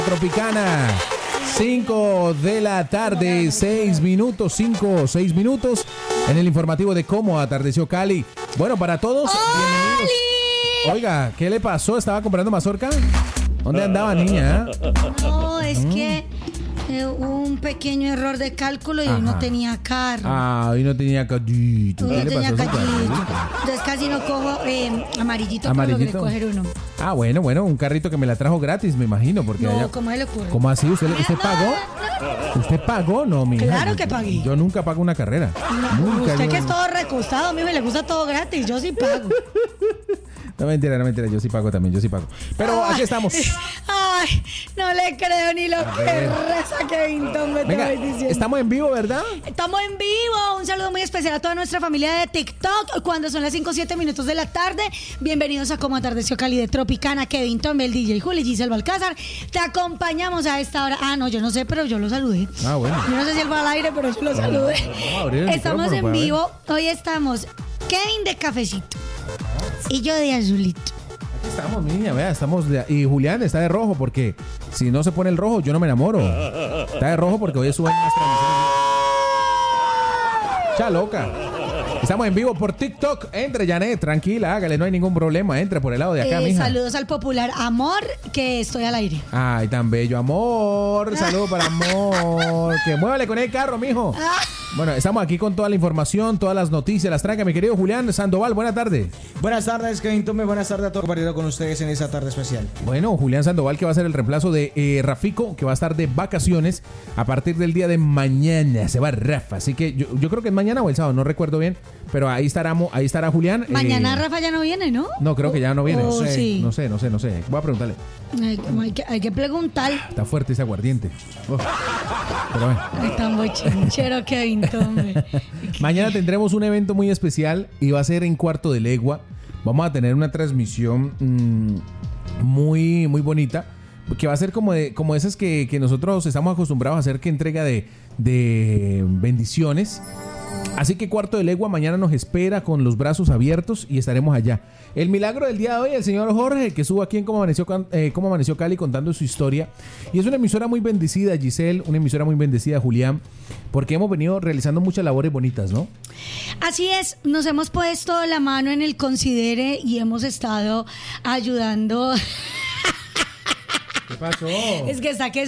Tropicana, 5 de la tarde, 6 minutos en el informativo de cómo atardeció Cali. Bueno, para todos, bienvenidos. Oiga, ¿qué le pasó? ¿Estaba comprando mazorca? ¿Dónde andaba, niña? No, es que hubo un pequeño error de cálculo y hoy no tenía carro. Hoy no tenía callito. Hoy no tenía callito. Entonces casi no cojo amarillito, pero logré coger uno. Bueno, un carrito que me la trajo gratis, me imagino. Porque no, ¿cómo se le ocurre? ¿Cómo así? ¿Usted pagó? ¿Usted pagó? No, mi hija. Claro que pagué. Yo nunca pago una carrera. Nunca. Usted que es todo recostado, a mí me le gusta todo gratis, yo sí pago. No mentira, yo sí pago también, Pero aquí estamos. Ay, no le creo ni lo que reza Kevin Tom me Venga, estoy diciendo. Estamos en vivo, ¿verdad? Estamos en vivo. Un saludo muy especial a toda nuestra familia de TikTok. Cuando son las 5:07 minutos de la tarde, bienvenidos a Como Atardeció Cali de Tropicana. Kevin Tom, el DJ Juli, Giselle Balcázar. Te acompañamos a esta hora. No, yo no sé, pero yo lo saludé. Bueno. Yo no sé si él va al aire, pero yo lo saludé. Estamos en vivo. Hoy estamos Kevin de cafecito y yo de azulito. Aquí estamos, niña, vea, y Julián está de rojo porque si no se pone el rojo, yo no me enamoro. Está de rojo porque hoy suben las transmisiones. ¡Cha loca! Estamos en vivo por TikTok. Entre, Janet, tranquila, hágale, no hay ningún problema. Entre por el lado de acá, mija. Saludos al popular Amor, que estoy al aire. Ay, tan bello, Amor. Saludos para Amor. Que muévale con el carro, mijo. Bueno, estamos aquí con toda la información, todas las noticias, las trancas. Mi querido Julián Sandoval, buenas tardes. Buenas tardes, Kevin Tome. Buenas tardes a todos compartiendo con ustedes en esta tarde especial. Bueno, Julián Sandoval, que va a ser el reemplazo de Rafico, que va a estar de vacaciones a partir del día de mañana. Se va Rafa. Así que yo creo que es mañana o el sábado, no recuerdo bien. Pero ahí estará Julián. Mañana Rafa ya no viene, ¿no? No, creo que ya no viene. Sí. No sé. Voy a preguntarle. Hay que preguntar. Está fuerte ese aguardiente. Pero bueno. Está muy chinchero, Kevin Tome. Mañana tendremos un evento muy especial y va a ser en Cuarto de Legua. Vamos a tener una transmisión muy, muy bonita, que va a ser como esas que nosotros estamos acostumbrados a hacer, que entrega de bendiciones. Así que Cuarto de Legua mañana nos espera con los brazos abiertos y estaremos allá. El milagro del día de hoy, el señor Jorge, que estuvo aquí en Cómo Amaneció Cali contando su historia. Y es una emisora muy bendecida, Giselle, una emisora muy bendecida, Julián, porque hemos venido realizando muchas labores bonitas, ¿no? Así es, nos hemos puesto la mano en el considere y hemos estado ayudando. ¿Qué pasó? Es que saqué